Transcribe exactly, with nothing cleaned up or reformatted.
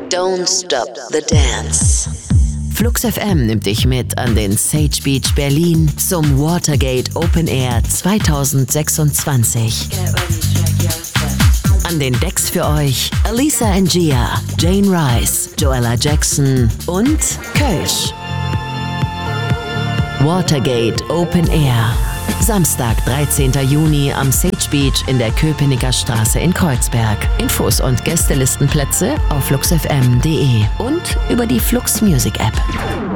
Don't Stop the Dance. Flux F M nimmt dich mit an den Sage Beach Berlin zum Watergate Open Air zwanzig sechsundzwanzig. An den Decks für euch Alisa and Gia, Jane Rice, Joella Jackson und Kölsch. Watergate Open Air. Samstag, dreizehnten Juni am Sage Beach in der Köpenicker Straße in Kreuzberg. Infos und Gästelistenplätze auf flux f m punkt de und über die Flux Music App.